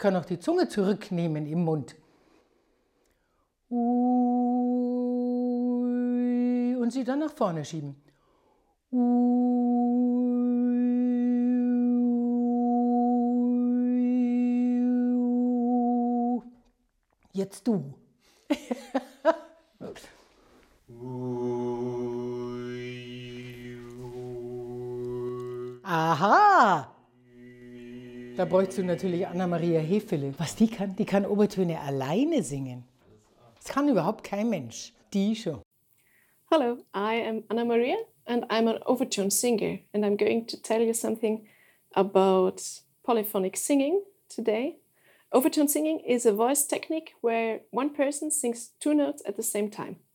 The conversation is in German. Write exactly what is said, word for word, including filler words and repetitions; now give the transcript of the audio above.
kann auch die Zunge zurücknehmen im Mund. Ui, und sie dann nach vorne schieben. Ui. Jetzt du. Aha! Da bräuchst du natürlich Anna-Maria Hefele. Was die kann? Die kann Obertöne alleine singen. Das kann überhaupt kein Mensch. Die schon. Hello, I am Anna-Maria and I'm an overtone singer and I'm going to tell you something about polyphonic singing today. Overtone singing is a voice technique where one person sings two notes at the same time.